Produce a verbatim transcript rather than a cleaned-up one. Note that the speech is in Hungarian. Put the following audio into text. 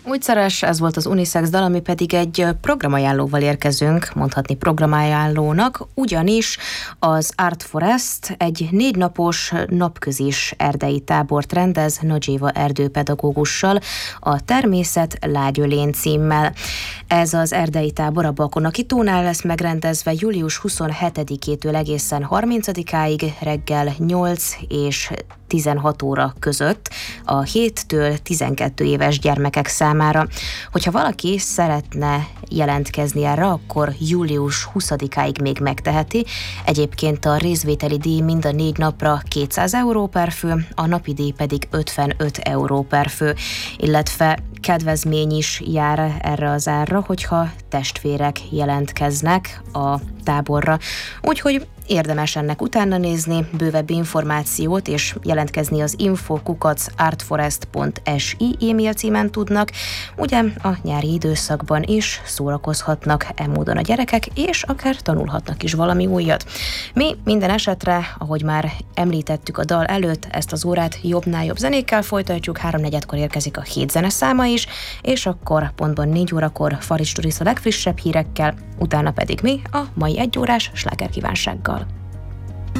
Úgyszeres, ez volt az unisex dal, ami pedig egy programajánlóval érkezünk, mondhatni programajánlónak, ugyanis az Art Forest egy négy napos napközis erdei tábort rendez Nagyéva erdőpedagógussal a Természet Lágyölén címmel. Ez az erdei tábor a Bakonaki-tónál lesz megrendezve július huszonhetedikétől egészen harmincadikáig reggel nyolc és tizenhat óra között a héttől tizenkét éves gyermekek számára. Hogyha valaki szeretne jelentkezni erre, akkor július huszadikáig még megteheti. Egyébként a részvételi díj mind a négy napra kétszáz euró per fő, a napi díj pedig ötvenöt euró per fő, illetve kedvezmény is jár erre az árra, hogyha testvérek jelentkeznek a táborra. Úgyhogy érdemes ennek utána nézni, bővebb információt és jelentkezni az info kukac artforest pont es i e-mail címen tudnak. Ugye a nyári időszakban is szórakozhatnak e módon a gyerekek, és akár tanulhatnak is valami újat. Mi minden esetre, ahogy már említettük a dal előtt, ezt az órát jobbnál jobb zenékkel folytatjuk, háromnegyedkor érkezik a hét zeneszáma is, és akkor pontban négy órakor Faris Turis a legfrissebb hírekkel, utána pedig mi a mai egyórás slágerkívánsággal.